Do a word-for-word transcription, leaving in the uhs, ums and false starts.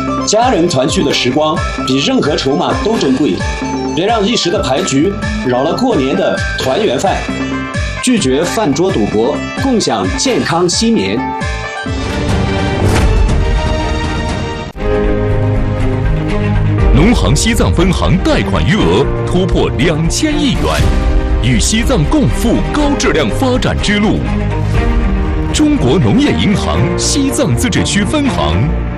家人团聚的时光比任何筹码都珍贵，别让一时的牌局扰了过年的团圆饭。拒绝饭桌赌博，共享健康新年。 农行西藏分行贷款余额突破两千亿元，与西藏共赴高质量发展之路。中国农业银行西藏自治区分行。